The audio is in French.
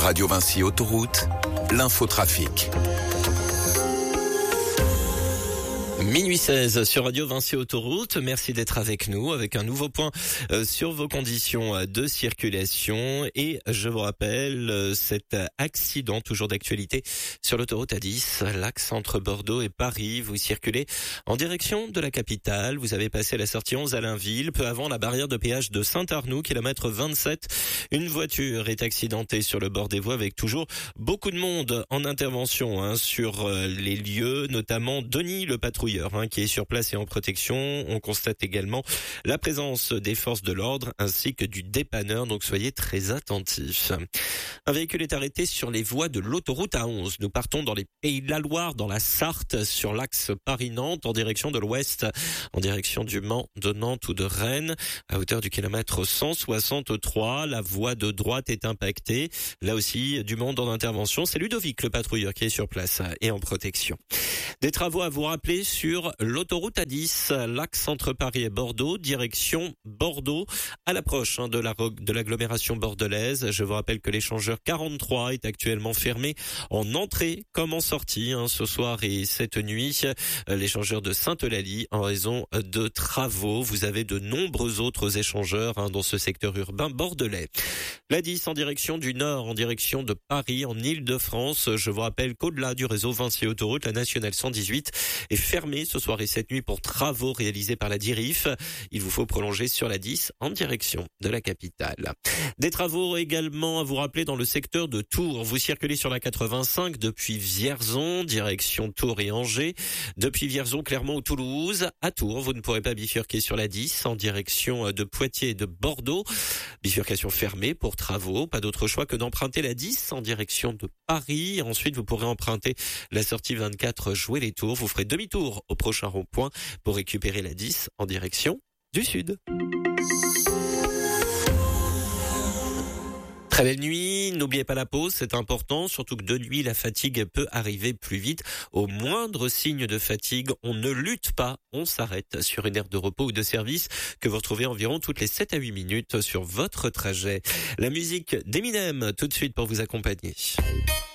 Radio Vinci Autoroute, l'infotrafic. Minuit 16 sur Radio Vinci Autoroute. Merci d'être avec nous avec un nouveau point sur vos conditions de circulation. Et je vous rappelle cet accident toujours d'actualité sur l'autoroute A10, l'axe entre Bordeaux et Paris. Vous circulez en direction de la capitale. Vous avez passé la sortie 11 à Allainville, peu avant la barrière de péage de Saint-Arnoux, kilomètre 27. Une voiture est accidentée sur le bord des voies avec toujours beaucoup de monde en intervention sur les lieux, notamment Denis le patrouilleur qui est sur place et en protection. On constate également la présence des forces de l'ordre ainsi que du dépanneur, donc soyez très attentifs. Un véhicule est arrêté sur les voies de l'autoroute A11. Nous partons dans les Pays de la Loire, dans la Sarthe, sur l'axe Paris-Nantes, en direction de l'ouest, en direction du Mans, de Nantes ou de Rennes, à hauteur du kilomètre 163. La voie de droite est impactée. Là aussi, du monde en intervention. C'est Ludovic, le patrouilleur, qui est sur place et en protection. Des travaux à vous rappeler sur l'autoroute A10, l'axe entre Paris et Bordeaux, direction Bordeaux, à l'approche de l'agglomération bordelaise. Je vous rappelle que l'échangeur 43 est actuellement fermé en entrée comme en sortie ce soir et cette nuit. L'échangeur de Sainte-Eulalie en raison de travaux. Vous avez de nombreux autres échangeurs dans ce secteur urbain bordelais. L'A10 en direction du nord, en direction de Paris, en Île-de-France. Je vous rappelle qu'au-delà du réseau Vinci Autoroute, la nationale 118 est fermée ce soir et cette nuit pour travaux réalisés par la DIRIF. Il vous faut prolonger sur la 10 en direction de la capitale. Des travaux également à vous rappeler dans le secteur de Tours. Vous circulez sur la 85 depuis Vierzon, direction Tours et Angers. Depuis Vierzon, Clermont ou Toulouse. À Tours, vous ne pourrez pas bifurquer sur la 10 en direction de Poitiers et de Bordeaux. Bifurcation fermée pour travaux. Pas d'autre choix que d'emprunter la 10 en direction de Paris. Ensuite, vous pourrez emprunter la sortie 24 Jouer les Tours. Vous ferez demi-tour au prochain rond-point pour récupérer la 10 en direction du sud. Très belle nuit, n'oubliez pas la pause, c'est important, surtout que de nuit, la fatigue peut arriver plus vite. Au moindre signe de fatigue, on ne lutte pas, on s'arrête sur une aire de repos ou de service que vous retrouvez environ toutes les 7 à 8 minutes sur votre trajet. La musique d'Eminem, tout de suite pour vous accompagner.